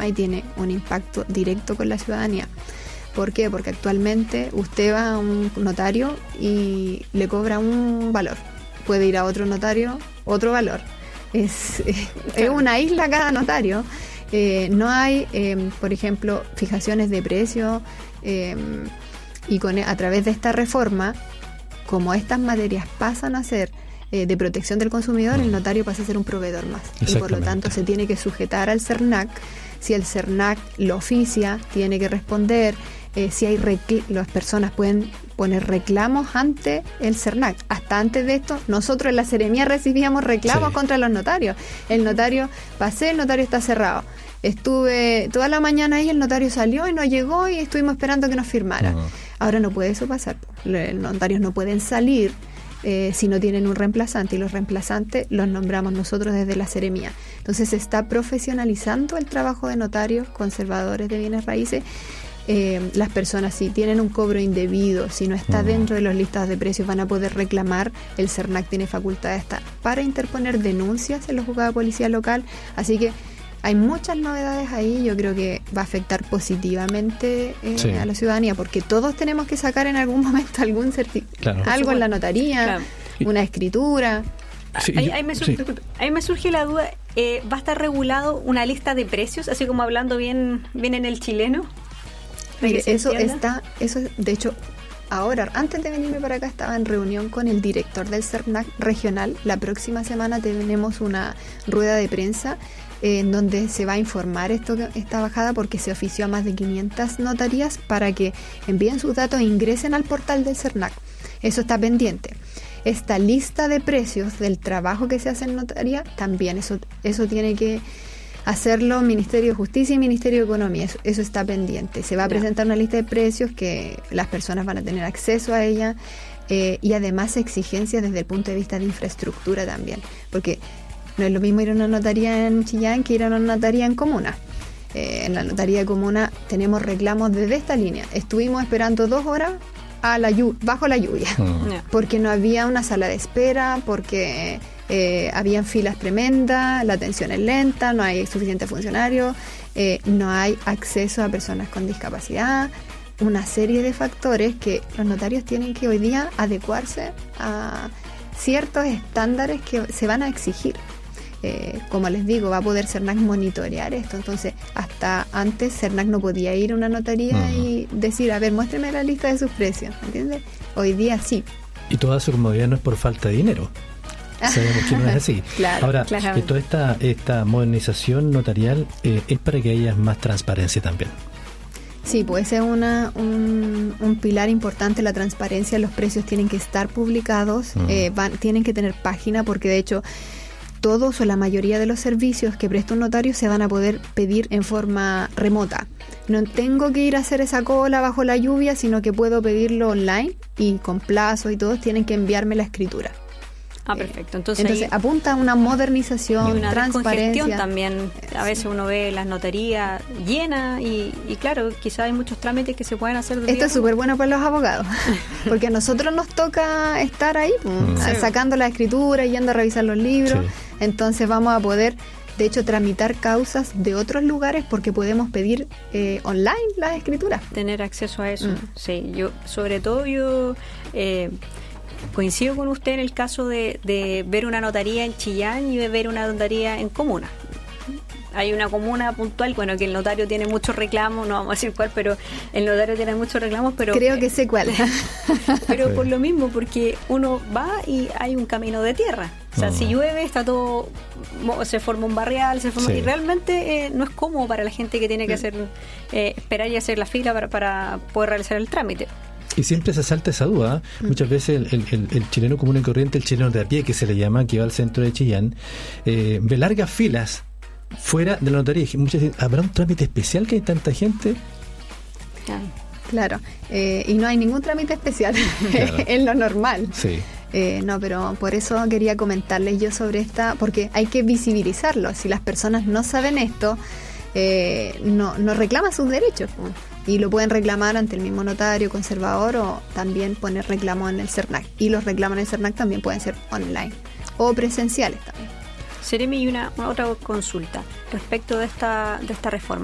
reforma y tiene un impacto directo con la ciudadanía. ¿Por qué? Porque actualmente usted va a un notario y le cobra un valor. Puede ir a otro notario, otro valor. Es una isla cada notario. No hay, por ejemplo, fijaciones de precio y a través de esta reforma, como estas materias pasan a ser de protección del consumidor, el notario pasa a ser un proveedor más. Y por lo tanto se tiene que sujetar al CERNAC. Si el CERNAC lo oficia, tiene que responder. Si hay las personas pueden poner reclamos ante el CERNAC. Hasta antes de esto, nosotros en la Seremía recibíamos reclamos contra los notarios. El notario está cerrado. Estuve toda la mañana ahí, el notario salió y no llegó y estuvimos esperando que nos firmara. Ahora no puede eso pasar. Los notarios no pueden salir si no tienen un reemplazante, y los reemplazantes los nombramos nosotros desde la Seremía. Entonces se está profesionalizando el trabajo de notarios, conservadores de bienes raíces. Las personas, si tienen un cobro indebido, si no está dentro de los listados de precios, van a poder reclamar. El CERNAC tiene facultad para interponer denuncias en los juzgados de policía local. Así que hay muchas novedades ahí. Yo creo que va a afectar positivamente a la ciudadanía, porque todos tenemos que sacar en algún momento algún algo en la notaría, una escritura. Ahí me surge la duda, ¿va a estar regulado una lista de precios, así como hablando bien en el chileno? Mire, eso de hecho, ahora, antes de venirme para acá, estaba en reunión con el director del CERNAC regional. La próxima semana tenemos una rueda de prensa en donde se va a informar esta bajada, porque se ofició a más de 500 notarías para que envíen sus datos e ingresen al portal del CERNAC. Eso está pendiente. Esta lista de precios del trabajo que se hace en notaría, también eso tiene que hacerlo Ministerio de Justicia y Ministerio de Economía. Eso está pendiente. Se va a presentar una lista de precios que las personas van a tener acceso a ella, y además exigencias desde el punto de vista de infraestructura también, porque no es lo mismo ir a una notaría en Chillán que ir a una notaría en comuna. En la notaría de comuna tenemos reclamos desde esta línea. Estuvimos esperando 2 horas bajo la lluvia, porque no había una sala de espera, porque habían filas tremendas, la atención es lenta, no hay suficiente funcionario, no hay acceso a personas con discapacidad, una serie de factores que los notarios tienen que hoy día adecuarse a ciertos estándares que se van a exigir. Como les digo, va a poder CERNAC monitorear esto. Entonces, hasta antes CERNAC no podía ir a una notaría y decir, a ver, muéstreme la lista de sus precios, ¿entiendes? Hoy día sí. Y toda su comodidad no es por falta de dinero. Sabemos que no es así. Ahora, toda esta modernización notarial es para que haya más transparencia también. Sí, pues ese es un pilar importante, la transparencia. Los precios tienen que estar publicados, tienen que tener página, porque de hecho todos o la mayoría de los servicios que presta un notario se van a poder pedir en forma remota. No tengo que ir a hacer esa cola bajo la lluvia, sino que puedo pedirlo online y con plazo, y todos tienen que enviarme la escritura. Perfecto. Entonces apunta a una modernización, y una transparencia también. A veces uno ve las notarías llenas y claro, quizás hay muchos trámites que se pueden hacer. Esto es súper bueno para los abogados, porque a nosotros nos toca estar ahí sacando la escritura, yendo a revisar los libros. Entonces vamos a poder, de hecho, tramitar causas de otros lugares, porque podemos pedir online las escrituras. Tener acceso a eso. Sí, yo coincido con usted en el caso de ver una notaría en Chillán y de ver una notaría en comuna. Hay una comuna puntual, bueno, que el notario tiene muchos reclamos, no vamos a decir cuál, pero el notario tiene muchos reclamos, pero creo que sé cuál. Pero por lo mismo, porque uno va y hay un camino de tierra. O sea, si llueve, está todo, se forma un barrial, y realmente no es cómodo para la gente que tiene que hacer esperar y hacer la fila para poder realizar el trámite. Y siempre se salta esa duda. Muchas veces el chileno común y corriente, el chileno de a pie, que se le llama, que va al centro de Chillán, ve largas filas fuera de la notaría. Muchas veces, ¿habrá un trámite especial que hay tanta gente? Claro. Y no hay ningún trámite especial. Es lo normal. Sí. No, pero por eso quería comentarles yo sobre porque hay que visibilizarlo. Si las personas no saben esto, no reclaman sus derechos. Y lo pueden reclamar ante el mismo notario, conservador, o también poner reclamo en el CERNAC. Y los reclamos en el CERNAC también pueden ser online o presenciales también. Seremi, y una otra consulta respecto de esta reforma.